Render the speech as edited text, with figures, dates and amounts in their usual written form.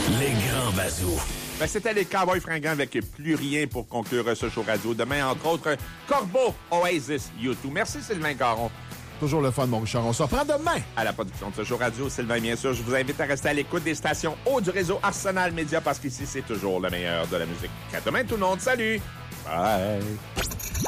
Les grands bazous. Ben, c'était les Cowboys fringants avec Plus rien pour conclure ce show radio. Demain, entre autres, Corbeau, Oasis, U2. Merci Sylvain Caron. Toujours le fun, mon Richard. On se reprend demain. À la production de ce show radio, Sylvain, bien sûr. Je vous invite à rester à l'écoute des stations haut du réseau Arsenal Média parce qu'ici, c'est toujours le meilleur de la musique. À demain, tout le monde. Salut! Bye!